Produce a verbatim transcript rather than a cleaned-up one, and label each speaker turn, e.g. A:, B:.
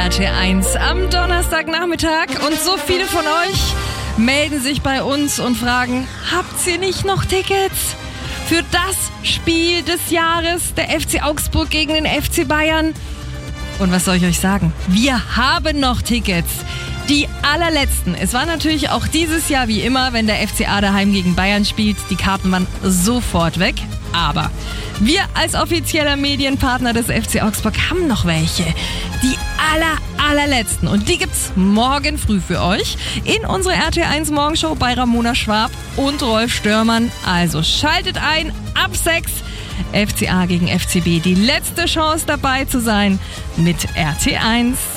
A: R T eins am Donnerstagnachmittag und so viele von euch melden sich bei uns und fragen, habt ihr nicht noch Tickets für das Spiel des Jahres, der F C Augsburg gegen den F C Bayern? Und was soll ich euch sagen? Wir haben noch Tickets. Die allerletzten. Es war natürlich auch dieses Jahr wie immer, wenn der F C A daheim gegen Bayern spielt, die Karten waren sofort weg. Aber wir als offizieller Medienpartner des F C Augsburg haben noch welche. Die aller, allerletzten. Und die gibt's morgen früh für euch in unsere R T eins Morgenshow bei Ramona Schwab und Rolf Störmann. Also schaltet ein ab sechs. F C A gegen F C B. Die letzte Chance dabei zu sein mit R T eins.